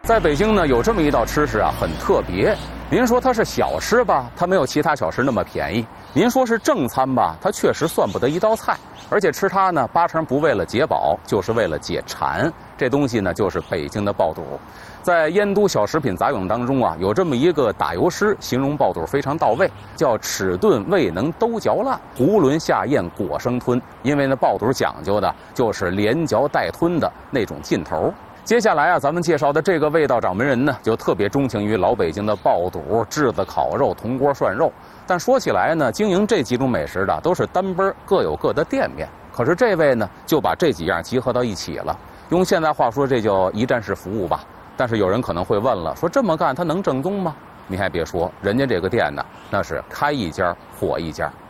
在北京呢，有这么一道吃食啊，很特别。您说它是小吃吧，它没有其他小吃那么便宜；您说是正餐吧，它确实算不得一道菜。而且吃它呢，八成不为了解饱，就是为了解馋。这东西呢，就是北京的爆肚。在燕都小食品杂咏当中啊，有这么一个打油诗，形容爆肚非常到位，叫齿钝未能都嚼烂，囫囵下咽果生吞。因为呢，爆肚讲究的就是连嚼带吞的那种劲头。接下来啊，咱们介绍的这个味道掌门人呢，就特别钟情于老北京的爆肚、炙子烤肉、铜锅涮肉。但说起来呢，经营这几种美食的都是单奔，各有各的店面。可是这位呢，就把这几样集合到一起了。用现在话说，这叫一站式服务吧。但是有人可能会问了，说这么干他能正宗吗？你还别说，人家这个店呢，那是开一家火一家。